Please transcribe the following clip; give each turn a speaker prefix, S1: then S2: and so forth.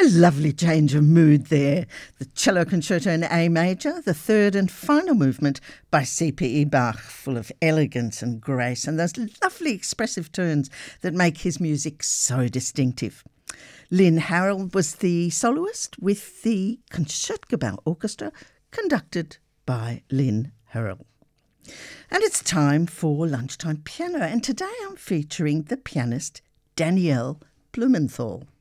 S1: A lovely change of mood there. The Cello Concerto in A major, the third and final movement by C.P.E. Bach, full of elegance and grace and those lovely expressive turns that make his music so distinctive. Lynn Harrell was the soloist with the Concertgebouw Orchestra, conducted by Lynn Harrell. And it's time for Lunchtime Piano, and today I'm featuring the pianist Danielle Blumenthal.